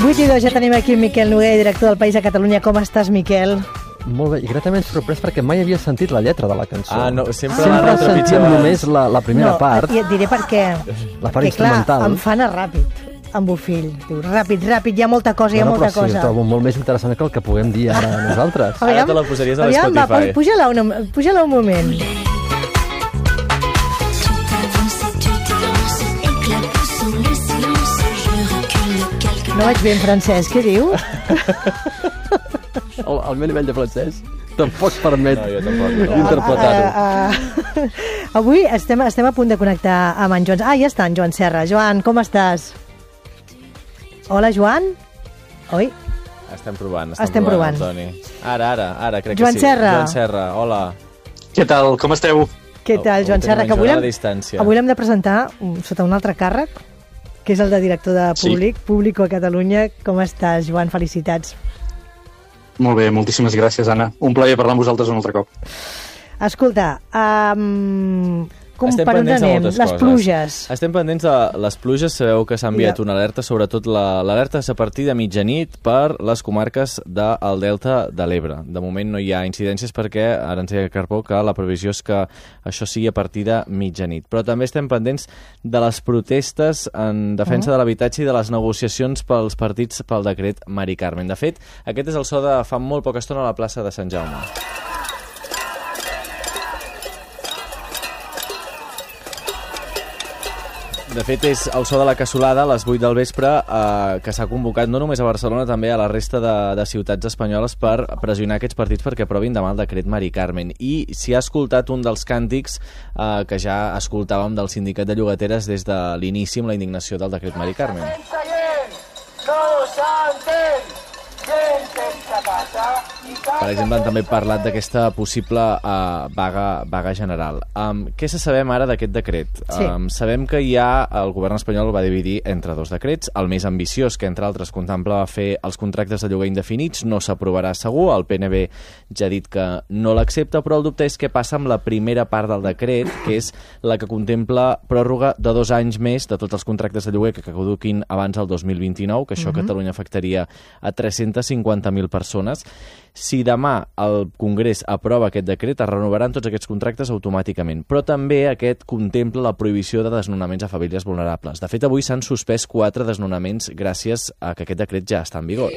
8:02, ja tenim aquí Miquel Noguer, director del País a Catalunya. Com estàs, Miquel? Molt bé, i gratament sorprès perquè mai havia sentit la lletra de la cançó. No, sempre sentíem només la primera part. No, et diré per què. La part que, clar, instrumental. em fa anar ràpid, amb Bofill. Diu, ràpid, hi ha molta cosa, hi ha molta cosa. Però sí, ho trobo molt més interessant que el que puguem dir ara nosaltres. Ara te la posaries a l'Spotify. Puja-la un moment. No vaig bé en francès, què diu? El meu nivell de francès tampoc permet interpretar-ho. Avui estem a punt de connectar amb en Joan. Ja està en Joan Serra. Joan, com estàs? Hola, Joan? Oi? Estem provant, Toni. Ara, crec Joan que sí. Serra. Joan Serra, hola. Què tal, com esteu? Què tal, Joan Serra? Que avui l'hem de presentar sota un altre càrrec, que és el de director de Público a Catalunya. Com estàs, Joan? Felicitats. Molt bé, moltíssimes gràcies, Anna. Un plaer parlar amb vosaltres un altre cop. Escolta, per on anem? Les pluges. Estem pendents de les pluges. Sabeu que s'ha enviat una alerta, sobretot l'alerta és a partir de mitjanit per les comarques del Delta de l'Ebre. De moment no hi ha incidències perquè ara ens deia Carbó que la previsió és que això sigui a partir de mitjanit. Però també estem pendents de les protestes en defensa de l'habitatge i de les negociacions pels partits pel decret Mari Carmen. De fet, aquest és el so de fa molt poca estona a la plaça de Sant Jaume. De fet, és el so de la cassolada a les 8 del vespre que s'ha convocat no només a Barcelona, també a la resta de ciutats espanyoles per pressionar aquests partits perquè aprovin demà el decret Mari Carmen. I s'hi ha escoltat un dels càntics que ja escoltàvem del sindicat de llogateres des de l'inici amb la indignació del decret Mari Carmen. No s'entén! Per exemple, han també parlat d'aquesta possible vaga general. Què se sabem ara d'aquest decret? Sabem que el govern espanyol el va dividir entre dos decrets. El més ambiciós, que entre altres contempla fer els contractes de lloguer indefinits, no s'aprovarà segur. El PNB ja ha dit que no l'accepta, però el dubte és què passa amb la primera part del decret, que és la que contempla pròrroga de 2 anys més de tots els contractes de lloguer que caduquin abans del 2029, que això a Catalunya afectaria a 350.000 persones. Si demà el Congrés aprova aquest decret, es renovaran tots aquests contractes automàticament. Però també aquest contempla la prohibició de desnonaments a famílies vulnerables. De fet, avui s'han suspès 4 desnonaments gràcies a que aquest decret ja està en vigor.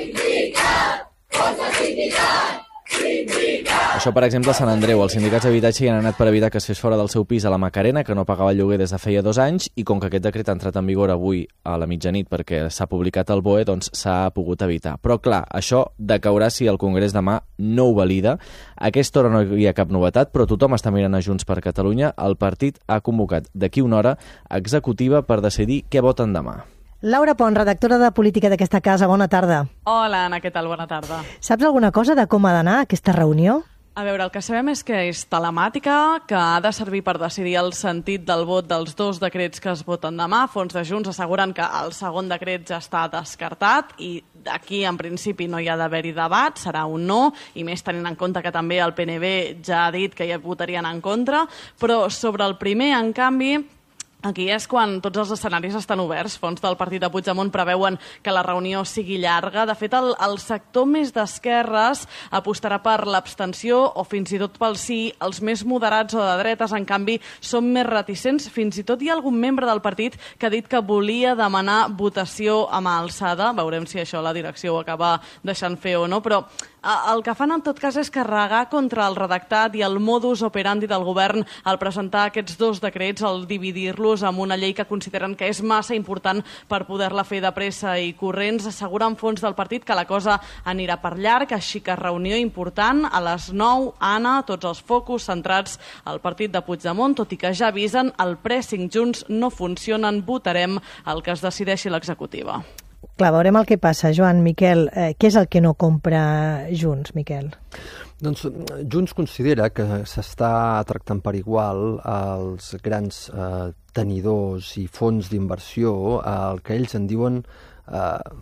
Això, per exemple, a Sant Andreu. Els sindicats d'habitatge hi han anat per evitar que es fes fora del seu pis a la Macarena, que no pagava el lloguer des de feia 2 anys, i com que aquest decret ha entrat en vigor avui a la mitjanit perquè s'ha publicat al BOE, doncs s'ha pogut evitar. Però, clar, això decaurà si el Congrés demà no ho valida. A aquesta hora no hi ha cap novetat, però tothom està mirant a Junts per Catalunya. El partit ha convocat d'aquí una hora executiva per decidir què voten demà. Laura Pont, redactora de política d'aquesta casa, bona tarda. Hola, Anna, què tal? Bona tarda. Saps alguna cosa de com ha d'anar aquesta reunió? A veure, el que sabem és que és telemàtica, que ha de servir per decidir el sentit del vot dels 2 decrets que es voten demà. Fons de Junts asseguren que el segon decret ja està descartat i aquí, en principi, no hi ha d'haver-hi debat, serà un no, i més tenint en compte que també el PNB ja ha dit que hi votarien en contra. Però sobre el primer, en canvi, aquí és quan tots els escenaris estan oberts. Fons del partit de Puigdemont preveuen que la reunió sigui llarga. De fet, el sector més d'esquerres apostarà per l'abstenció o fins i tot pel sí. Els més moderats o de dretes, en canvi, són més reticents. Fins i tot hi ha algun membre del partit que ha dit que volia demanar votació a mà alçada. Veurem si això la direcció ho acaba deixant fer o no, però el que fan en tot cas és carregar contra el redactat i el modus operandi del govern al presentar aquests 2 decrets, al dividir-los amb una llei que consideren que és massa important per poder-la fer de pressa i corrents. Asseguren fons del partit que la cosa anirà per llarg, així que reunió important a les 9, Anna, tots els focus centrats al partit de Puigdemont, tot i que ja avisen el pressing Junts no funcionen, votarem el que es decideixi l'executiva. Clar, veurem el que passa. Joan, Miquel, què és el que no compra Junts, Miquel? Doncs Junts considera que s'està tractant per igual els grans tenidors i fons d'inversió, el que ells en diuen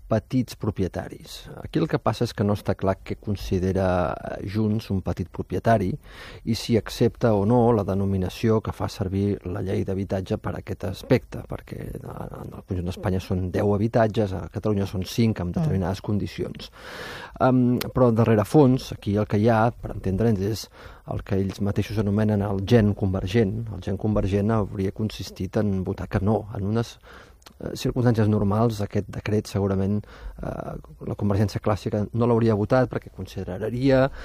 petits propietaris. Aquí el que passa és que no està clar què considera Junts un petit propietari i si accepta o no la denominació que fa servir la llei d'habitatge per a aquest aspecte, perquè en el conjunt d'Espanya són 10 habitatges, a Catalunya són 5 amb determinades condicions. Però darrere fons, aquí el que hi ha, per entendre'ns, és el que ells mateixos anomenen el gen convergent. El gen convergent hauria consistit en votar que no. En unes circumstàncies normals, aquest decret segurament la Convergència clàssica no l'hauria votat perquè consideraria